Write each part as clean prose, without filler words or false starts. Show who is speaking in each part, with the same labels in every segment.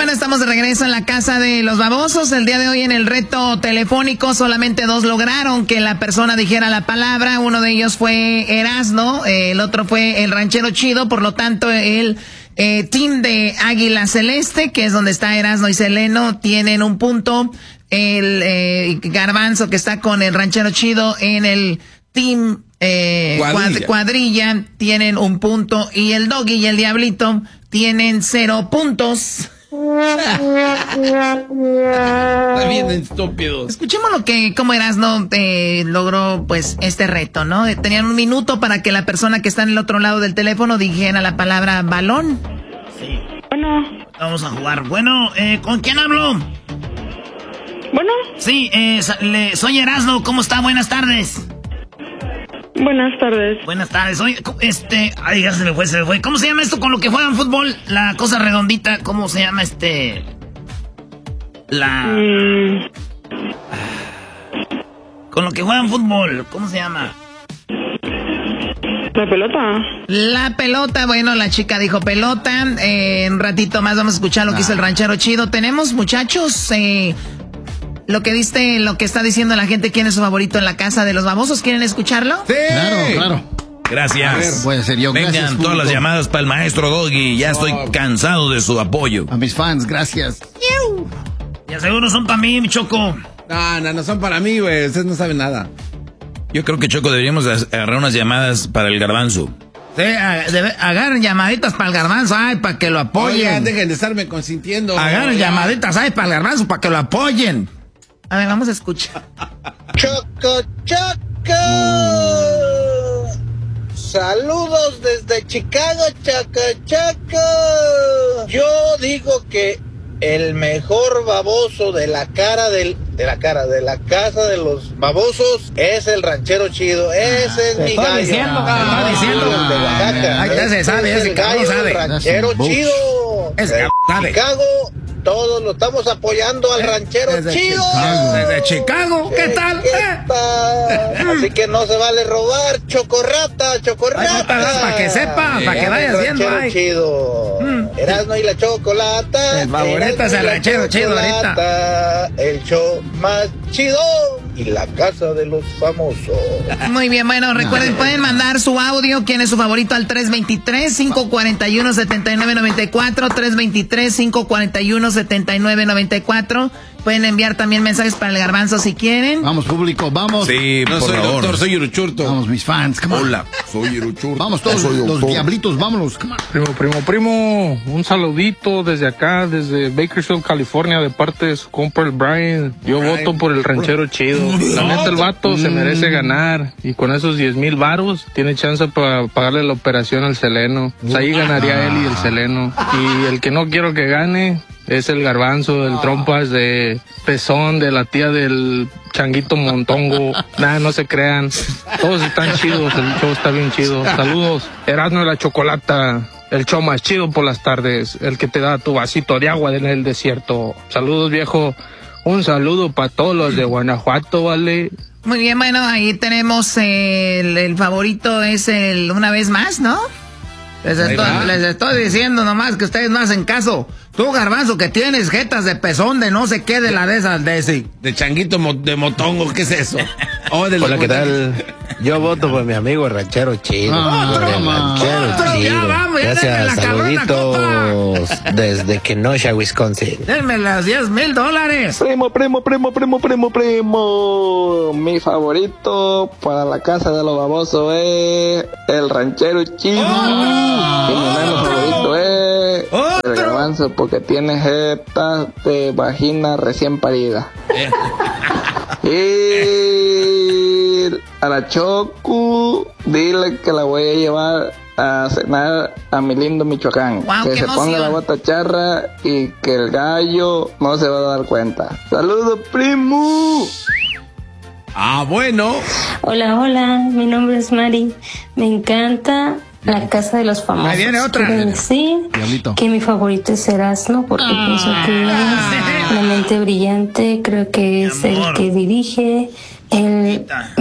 Speaker 1: bueno, estamos de regreso en la casa de los babosos. El día de hoy en el reto telefónico solamente 2 lograron que la persona dijera la palabra. Uno de ellos fue Erasno, el otro fue el ranchero chido. Por lo tanto, el team de Águila Celeste, que es donde está Erasno y Seleno, tienen un punto. El Garbanzo, que está con el ranchero chido en el team cuadrilla, tienen un punto. Y el Doggy y el Diablito tienen 0 puntos.
Speaker 2: Está bien estúpido.
Speaker 1: Escuchemos cómo Erasno logró pues este reto, ¿no? Tenían 1 minuto para que la persona que está en el otro lado del teléfono dijera la palabra balón.
Speaker 3: Sí. Bueno.
Speaker 1: Vamos a jugar. Bueno, ¿con quién hablo?
Speaker 3: Bueno.
Speaker 1: Sí, soy Erasno. ¿Cómo está? Buenas tardes.
Speaker 3: Buenas tardes.
Speaker 1: Buenas tardes. Oye, ay, ya se me fue. ¿Cómo se llama esto con lo que juegan fútbol? La cosa redondita, ¿cómo se llama Con lo que juegan fútbol, ¿cómo se llama?
Speaker 3: La pelota.
Speaker 1: La pelota, bueno, la chica dijo pelota. Un ratito más vamos a escuchar lo que hizo el ranchero chido. Tenemos, muchachos, lo que está diciendo la gente, quién es su favorito en la casa de los babosos. ¿Quieren escucharlo?
Speaker 2: Sí.
Speaker 4: Claro.
Speaker 2: Gracias.
Speaker 4: A ver, puede ser yo.
Speaker 2: Vengan
Speaker 4: gracias,
Speaker 2: todas las llamadas para el maestro Doggy. Ya estoy cansado de su apoyo.
Speaker 4: A mis fans, gracias.
Speaker 1: Ya seguro son para mí, Choco.
Speaker 2: No son para mí, güey. Ustedes no saben nada. Yo creo que, Choco, deberíamos agarrar unas llamadas para el Garbanzo.
Speaker 1: Sí, agarren llamaditas para el Garbanzo, para que lo apoyen.
Speaker 2: Oigan, dejen de estarme consintiendo.
Speaker 1: Agarren llamaditas, para el Garbanzo, para que lo apoyen. A ver, vamos a escuchar.
Speaker 5: Choco. Saludos desde Chicago, Choco. Yo digo que el mejor baboso de la casa de los babosos es el ranchero chido. Ese es mi gallo.
Speaker 1: Está diciendo.
Speaker 5: De Oaxaca.
Speaker 1: Ya se sabe, ese cabrón sabe.
Speaker 5: Ranchero chido.
Speaker 1: Ese sabe.
Speaker 5: Chicago. Todos lo estamos apoyando al ranchero chido.
Speaker 1: Desde Chicago, ¿qué tal?
Speaker 5: Así que no se vale robar, chocorrata.
Speaker 1: Para que sepa, para que vayas viendo.
Speaker 5: Ranchero chido. Erasno y la chocolata.
Speaker 1: El favorito es el ranchero chido ahorita.
Speaker 5: El show más chido. Y la casa de los famosos.
Speaker 1: Muy bien, bueno, recuerden, pueden mandar su audio, quién es su favorito, al 323-541-7994, 323-541-7994. Pueden enviar también mensajes para el Garbanzo si quieren.
Speaker 4: Vamos, público, vamos.
Speaker 2: Sí, no
Speaker 4: por
Speaker 2: soy
Speaker 4: favor.
Speaker 2: doctor, soy Iruchurto.
Speaker 4: Vamos, mis fans, come on.
Speaker 2: Hola, soy Iruchurto.
Speaker 4: Vamos todos los diablitos, vámonos. Come on.
Speaker 6: Primo, un saludito desde acá, desde Bakersfield, California, de parte de su compa el Brian. Yo voto por el ranchero chido. La neta, el vato se merece ganar. Y con esos 10,000 varos, tiene chance para pagarle la operación al Seleno. Pues ahí ganaría él y el Seleno. Y el que no quiero que gane es el Garbanzo, el Trompas de Pezón, de la tía del Changuito Montongo. Nada, no se crean. Todos están chidos, el show está bien chido. Saludos, Erasno de la Chocolata. El show más chido por las tardes, el que te da tu vasito de agua en el desierto. Saludos, viejo. Un saludo para todos los de Guanajuato, ¿vale?
Speaker 1: Muy bien, bueno, ahí tenemos el favorito es el Una Vez Más, ¿no? Les estoy diciendo nomás que ustedes no hacen caso. Tú, Garbanzo, que tienes jetas de pezón de no sé qué de la de esas
Speaker 2: de Changuito de Motongo, ¿qué es eso?
Speaker 7: Hola, ¿qué tal? Yo voto por mi amigo ranchero chido.
Speaker 1: Ya vamos, ya denme la
Speaker 7: saluditos desde Kenosha, Wisconsin.
Speaker 1: Denme los $10,000.
Speaker 8: Primo. Mi favorito para la casa de los babosos es el ranchero chido. Y mi hermano favorito es el Garbanzo, porque tiene jetas de vagina recién parida. Y a la Choco, dile que la voy a llevar a cenar a mi lindo Michoacán.
Speaker 1: Wow,
Speaker 8: que se
Speaker 1: emoción.
Speaker 8: ponga la bota charra y que el gallo no se va a dar cuenta. ¡Saludos, primo!
Speaker 2: Bueno.
Speaker 9: Hola, mi nombre es Mari. Me encanta La casa de los famosos.
Speaker 1: Ahí viene otra.
Speaker 9: Quiero decir que mi favorito es Erasmo porque pienso que es una mente brillante. Creo que es el que dirige el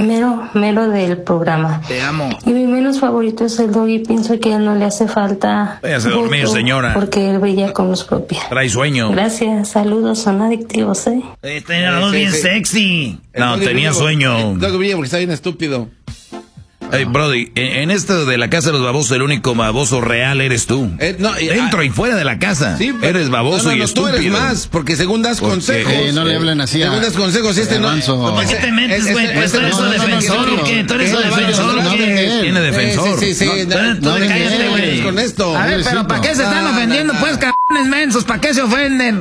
Speaker 9: mero del programa.
Speaker 2: Te amo.
Speaker 9: Y mi menos favorito es el Doggy. Pienso que a él no le hace falta.
Speaker 2: Váyase a dormir, señora.
Speaker 9: Porque él brilla con luz propia.
Speaker 2: Trae sueño.
Speaker 9: Gracias, saludos, son adictivos,
Speaker 2: Tenía la voz bien sexy. No, tenía sueño.
Speaker 10: Doggy brilla porque está bien estúpido.
Speaker 2: Hey, Brody, en esto de la casa de los babosos, el único baboso real eres tú. Dentro y fuera de la casa. Sí, eres baboso y estúpido.
Speaker 10: Tú eres más, porque según das consejos.
Speaker 4: No le hablen así.
Speaker 10: Según das consejos, no.
Speaker 1: ¿Por qué te metes, güey? Pues tú eres su defensor, ¿o qué? ¿Tú eres su defensor, o qué?
Speaker 2: Tiene defensor.
Speaker 10: Sí.
Speaker 1: Cállate, güey.
Speaker 10: Con esto.
Speaker 1: A ver, pero ¿para qué se están ofendiendo, pues, cabrones mensos? ¿Para qué se ofenden?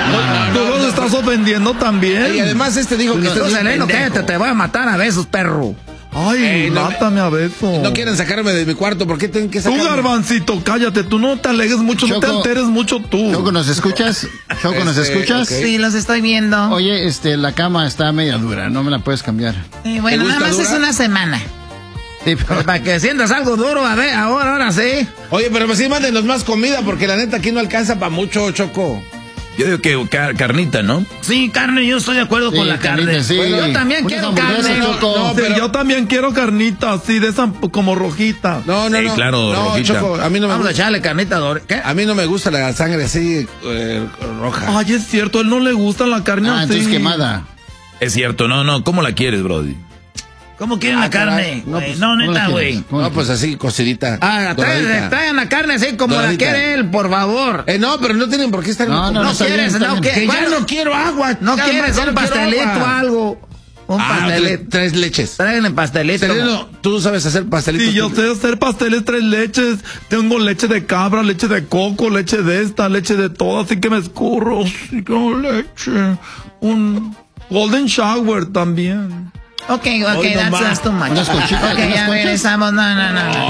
Speaker 2: Tú los estás ofendiendo también.
Speaker 10: Y además dijo que
Speaker 1: tú, Seleno, cállate, te voy a matar a besos, perro.
Speaker 2: Ay, mátame a besos.
Speaker 10: No quieren sacarme de mi cuarto, ¿por qué tienen que sacarme?
Speaker 2: Tú, Garbancito, cállate, tú no te alegues mucho, Choco, no te alteres mucho tú.
Speaker 4: Choco, ¿nos escuchas? Choco, ¿nos escuchas?
Speaker 1: Okay. Sí, los estoy viendo.
Speaker 4: Oye, la cama está media dura, no me la puedes cambiar.
Speaker 1: Bueno, nada más dura? Es una semana. Sí, pero para que sientas algo duro, a ver, ahora sí.
Speaker 10: Oye, pero sí mándenos más comida, porque la neta aquí no alcanza para mucho, Choco.
Speaker 2: Yo digo que carnita, ¿no?
Speaker 1: Sí, carne, yo estoy de acuerdo con la carne.
Speaker 4: Sí.
Speaker 1: Bueno, yo también quiero carne.
Speaker 2: Pero yo también quiero carnita, así, de esa como rojita.
Speaker 10: No,
Speaker 2: claro, rojita.
Speaker 10: Choco, a mí no me
Speaker 1: Vamos a echarle carnita. ¿Qué?
Speaker 10: A mí no me gusta la sangre así, roja.
Speaker 2: Ay, es cierto, a él no le gusta la carne así.
Speaker 4: Entonces quemada.
Speaker 2: Es cierto, no, ¿cómo la quieres, Brody?
Speaker 1: ¿Cómo quieren la carne? No, neta, güey.
Speaker 10: No, pues así, cocidita.
Speaker 1: Traigan la carne así como doradita. La quiere él, por favor.
Speaker 10: No, pero no tienen por qué estar...
Speaker 1: No quieres, que ya no quiero agua. No quieres un pastelito o algo. Un pastelito.
Speaker 10: 3 leches.
Speaker 1: Traen pastelito.
Speaker 10: Sereno, ¿tú sabes hacer pastelitos?
Speaker 2: Sí, yo sé hacer pasteles 3 leches. Tengo leche de cabra, leche de coco, leche de esta, leche de todo. Así que me escurro. Sí, con leche. Un golden shower también.
Speaker 1: Ok, that's too much. Ok, ya regresamos. No.